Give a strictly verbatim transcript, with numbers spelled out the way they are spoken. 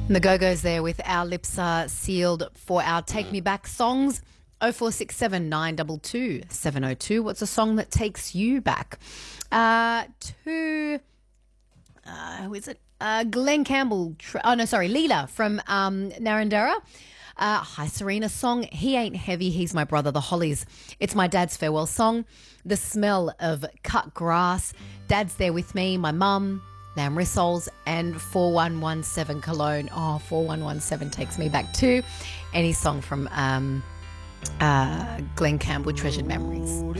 The Go-Go's there with Our Lips Are Sealed for our Take Me Back songs. oh four six seven, nine two two, seven oh two. What's a song that takes you back? Uh, to, uh, who is it? Uh, Glenn Campbell. Tr- oh, no, sorry. Leela from um, Narrandera. Uh, Hi Serena song, He Ain't Heavy, He's My Brother, The Hollies. It's my dad's farewell song. The smell of cut grass. Dad's there with me, my mum, Lamb Rissoles, and four one one seven Cologne. Oh, four one one seven takes me back to any song from um, uh, Glenn Campbell, Treasured Memories.